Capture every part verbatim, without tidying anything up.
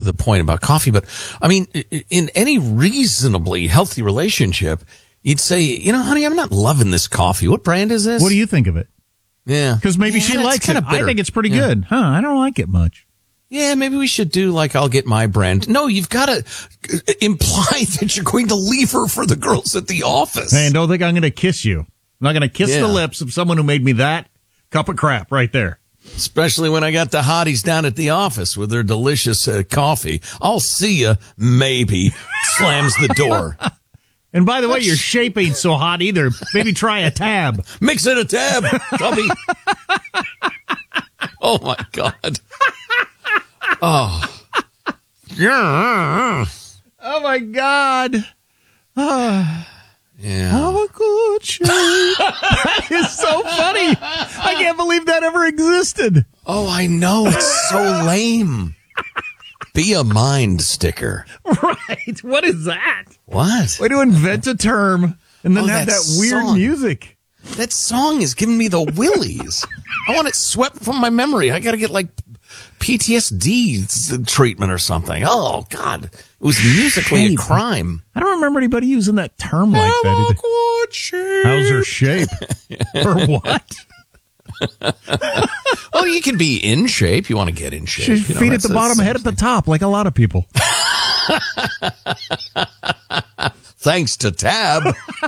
the point about coffee, but I mean, in any reasonably healthy relationship, you'd say, you know, honey, I'm not loving this coffee. What brand is this? What do you think of it? Yeah. Because maybe yeah, she likes it. I think it's pretty yeah. good. Huh, I don't like it much. Yeah, maybe we should do like, I'll get my brand. No, you've got to imply that you're going to leave her for the girls at the office. Hey, and don't think I'm going to kiss you. I'm not going to kiss yeah. the lips of someone who made me that cup of crap right there. Especially when I got the hotties down at the office with their delicious uh, coffee. I'll see you, maybe. Slams the door. And by the way, your shape ain't so hot either. Maybe try a Tab. Mix it a Tab, Tubby. Oh, my God. Oh. Yeah. Oh, my God. Oh. Yeah. Have a good shape. That is so funny. I can't believe that ever existed. Oh, I know. It's so lame. Be a mind sticker. Right. What is that? What? Way to invent a term and then oh, have that, that weird song. music. That song is giving me the willies. I want it swept from my memory. I got to get like P T S D treatment or something. Oh, God. It was musically shape. a crime. I don't remember anybody using that term like Have that. A good shape. How's her shape? Or what? Well, you can be in shape. You want to get in shape. She's you know, feet at the bottom, head at the top, like a lot of people. Thanks to Tab.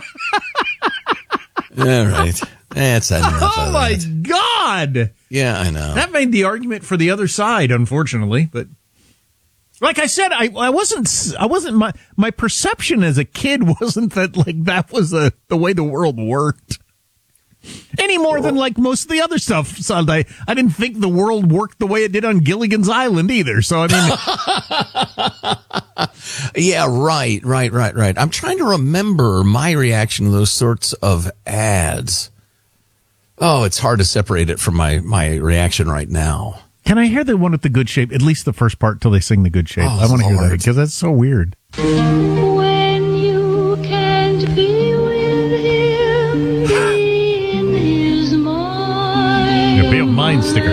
All right. That's enough. Oh, my that. God. Yeah, I know. That made the argument for the other side, unfortunately. But like I said, I, I wasn't, I wasn't, my, my perception as a kid wasn't that, like, that was a, the way the world worked. Any more than, like, most of the other stuff Sunday. I didn't think the world worked the way it did on Gilligan's Island either. So, I mean. Yeah, right, right, right, right. I'm trying to remember my reaction to those sorts of ads. Oh, it's hard to separate it from my, my reaction right now. Can I hear the one with the good shape? At least the first part till they sing the good shape. Oh, I want to hear that Lord. because that's so weird. When you can't be with him, be in his mind. Yeah, be a mind sticker.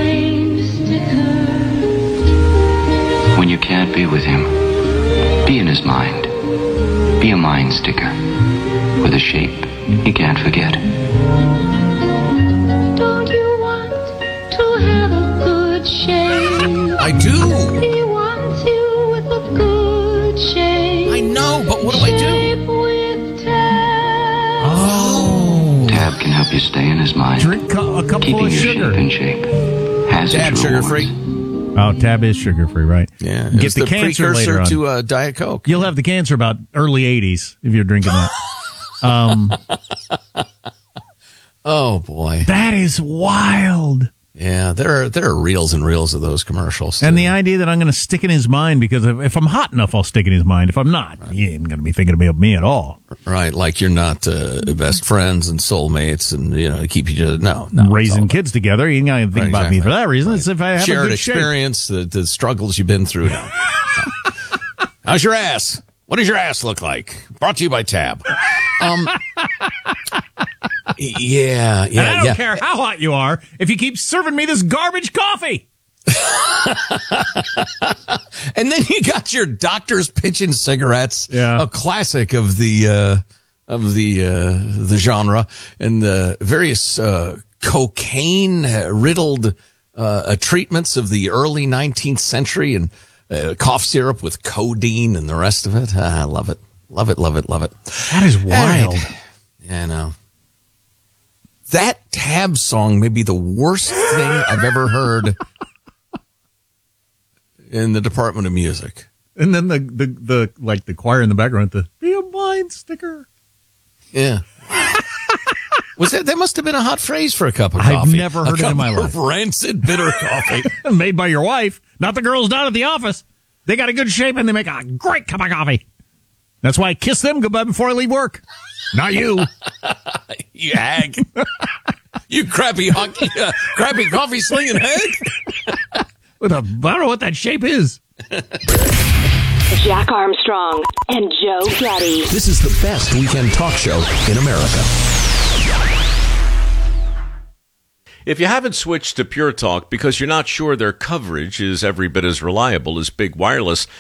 When you can't be with him, be in his mind. Be a mind sticker with a shape he can't forget. Don't you want to have a good shape? I do. He wants you with a good shape. I know, but what do I do? Shape with Tab. Oh. Tab can help you stay in his mind. Drink co- a cup keeping full of your sugar. shape in shape. Has Tab its sugar rewards. free. Oh, Tab is sugar free, right? Yeah. Get It's the, the cancer precursor later on. to uh, Diet Coke. You'll have the cancer about early eighties if you're drinking that. um, oh, boy. that is wild. Yeah, there are, there are reels and reels of those commercials. And too. the idea that I'm going to stick in his mind because if, if I'm hot enough, I'll stick in his mind. If I'm not, right. He ain't going to be thinking about me at all. Right, like you're not uh, best friends and soulmates and, you know, keep each other. No, no. Raising kids together, you ain't going to think Right, about exactly. me for that reason. Right. It's if I have Shared a good experience, the, the struggles you've been through. No. No. How's your ass? What does your ass look like? Brought to you by Tab. Um, yeah, yeah, And I don't yeah. care how hot you are if you keep serving me this garbage coffee. And then you got your doctors pitching cigarettes, Yeah. a classic of the uh, of the uh, the genre, and the various uh, cocaine riddled uh, treatments of the early nineteenth century, and uh, cough syrup with codeine and the rest of it. Ah, I love it, love it, love it, love it. That is wild. Right. Yeah, I know. That Tab song may be the worst thing I've ever heard in the Department of Music. And then the, the, the like the choir in the background, the be a mind sticker. Yeah. Was that, that must have been a hot phrase for a cup of I've coffee. never heard a it in my cup life. of rancid, bitter coffee. Made by your wife, not the girls down at the office. They got a good shape and they make a great cup of coffee. That's why I kiss them goodbye before I leave work. Not you. You hag. You crappy hockey, uh, crappy coffee slinging hag. With a, I don't know what that shape is. Jack Armstrong and Joe Getty. This is the best weekend talk show in America. If you haven't switched to Pure Talk because you're not sure their coverage is every bit as reliable as Big Wireless,